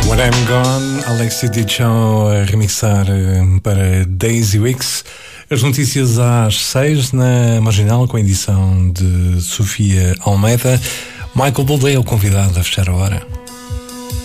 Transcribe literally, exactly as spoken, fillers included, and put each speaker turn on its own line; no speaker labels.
When I'm Gone, Alexia Dichon a remixar para Daisy Wicks. As notícias às seis na Marginal, com a edição de Sofia Almeida. Michael Bublé é o convidado a fechar a hora.